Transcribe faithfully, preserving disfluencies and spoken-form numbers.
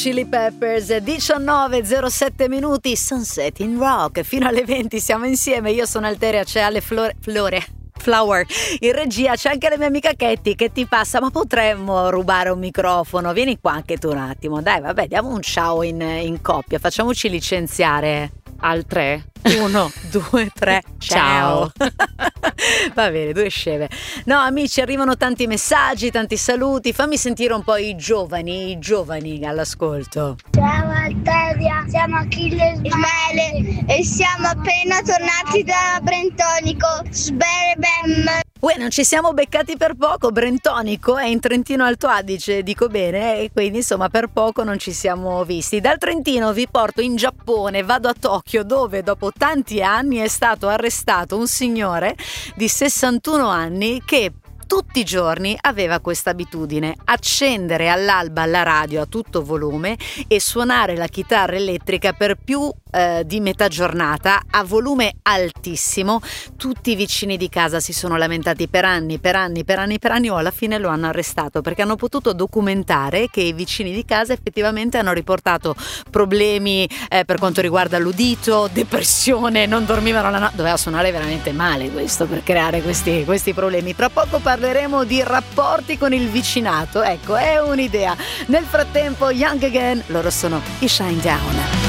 Chili Peppers, diciannove e zero sette minuti, Sunset in Rock, fino alle venti siamo insieme, io sono Alteria, c'è Ale Flore, Flore, Flower, in regia c'è anche la mia amica Ketty che ti passa, ma potremmo rubare un microfono, vieni qua anche tu un attimo, dai vabbè, diamo un ciao in, in coppia, facciamoci licenziare al tre. Uno, due, tre, ciao. Va bene, due sceme. No, amici, arrivano tanti messaggi, tanti saluti. Fammi sentire un po' i giovani, i giovani all'ascolto. Ciao Alteria, siamo Achille e Ismaele e siamo appena tornati da Brentonico. Sberebem. Uè, non ci siamo beccati per poco, Brentonico è in Trentino Alto Adige, dico bene, e quindi insomma per poco non ci siamo visti. Dal Trentino vi porto in Giappone, vado a Tokyo dove dopo tanti anni è stato arrestato un signore di sessantuno anni che tutti i giorni aveva questa abitudine: accendere all'alba la radio a tutto volume e suonare la chitarra elettrica per più eh, di metà giornata a volume altissimo. Tutti i vicini di casa si sono lamentati per anni, per anni, per anni, per anni o alla fine lo hanno arrestato perché hanno potuto documentare che i vicini di casa effettivamente hanno riportato problemi eh, per quanto riguarda l'udito, depressione, non dormivano la notte. Doveva suonare veramente male questo per creare questi, questi problemi. Tra poco parleremo di rapporti con il vicinato, ecco, è un'idea. Nel frattempo Young Again, loro sono i Shine Down.